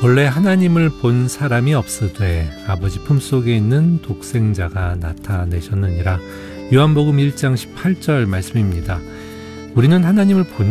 본래 하나님을 본 사람이 없으되 아버지 품속에 있는 독생자가 나타내셨느니라. 요한복음 1장 18절 말씀입니다. 우리는 하나님을 본